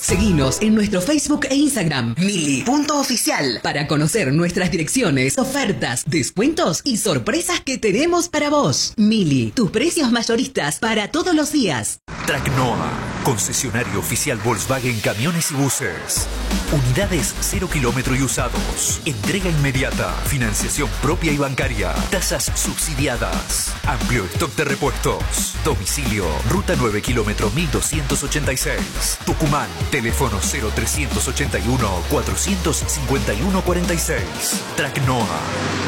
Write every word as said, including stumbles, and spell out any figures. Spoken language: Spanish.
Seguinos en nuestro Facebook e Instagram, mili punto oficial, para conocer nuestras direcciones, ofertas, descuentos y sorpresas que tenemos para vos. Mili, tus precios mayoristas para todos los días. Tracnoa, concesionario oficial Volkswagen Camiones y Buses. Unidades cero kilómetro y usados. Entrega inmediata. Financiación propia y bancaria. Tasas subsidiadas. Amplio stock de repuestos. Domicilio, ruta nueve kilómetro mil doscientos ochenta y seis. Tucumán, teléfono cero trescientos ochenta y uno, cuatrocientos cincuenta y uno cuarenta y seis. Tracnoa.